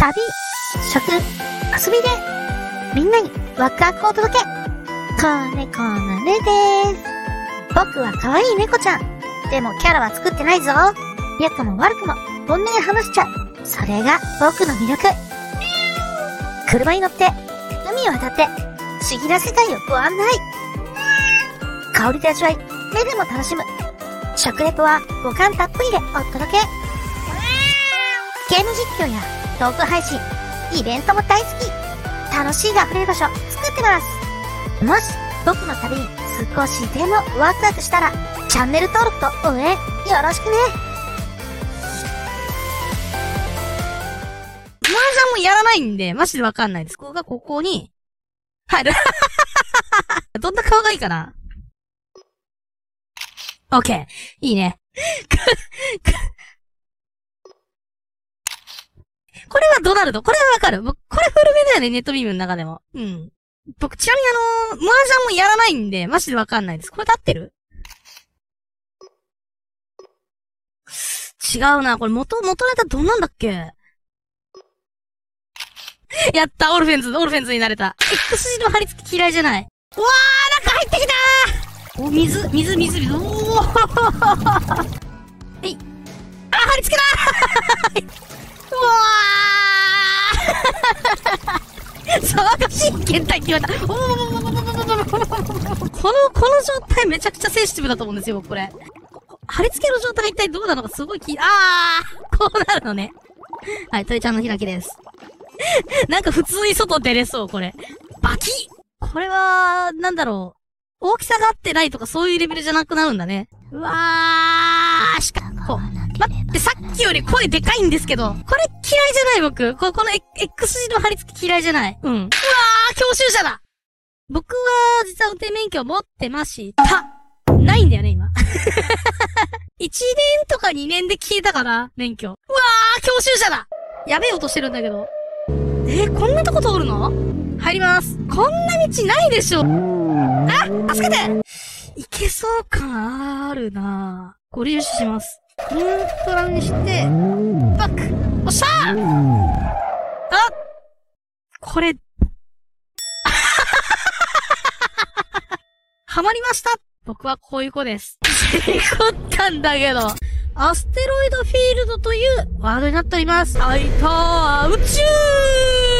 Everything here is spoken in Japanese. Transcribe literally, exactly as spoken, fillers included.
旅、食、遊びで、みんなにワクワクをお届け。子猫のねです。僕は可愛い猫ちゃん。でもキャラは作ってないぞ。良くも悪くも本音で話しちゃう。それが僕の魅力。車に乗って、海を渡って、不思議な世界をご案内。香りで味わい、目でも楽しむ。食レポは五感たっぷりでお届け。ゲーム実況やトーク配信、イベントも大好き。楽しいが溢れる場所作ってます。もし僕の旅に少しでもワクワクしたら、チャンネル登録と応援よろしくね。 麻雀もやらないんで、マジでわかんないです。ここがここに、入る。どんな顔がいいかな？オッケー。いいね。これはドナルド。これはわかる。僕、これ古めだよね、ネットビームの中でも。うん。僕、ちなみにあのー、麻雀もやらないんで、マジでわかんないです。これで合ってる？違うな。これ元、元ネタどんなんだっけ？やったオルフェンズ、オルフェンズになれた。X 字の貼り付き嫌いじゃない。うわー、中入ってきたー。お、水、水、水、水。おーはい。あ、貼り付けだーうわー騒がしい検体って言われた。おーこの、この状態めちゃくちゃセンシティブだと思うんですよ、僕これ。貼り付けの状態一体どうなのかすごい気、あーこうなるのね。はい、鳥ちゃんの開きです。なんか普通に外出れそう、これ。バキッこれは、なんだろう。大きさが合ってないとかそういうレベルじゃなくなるんだね。うわー、しかも、待って、さっきより声でかいんですけど、これ嫌いじゃない僕。こ、この X 字の貼り付き嫌いじゃない。うん。うわー、教習者だ僕は、実は運転免許を持ってました。ないんだよね、今。いちねんとかにねんで消えたかな、免許。うわー、教習者だやべえ音してるんだけど。えー、こんなとこ通るの？入ります。こんな道ないでしょ。あ、助けていけそう感あるなぁ。ご利用します。ニュートラルにして、バックおっしゃーあこれ、はまりました僕はこういう子です。事故ったんだけど。アステロイドフィールドというワードになっております。はいたー宇宙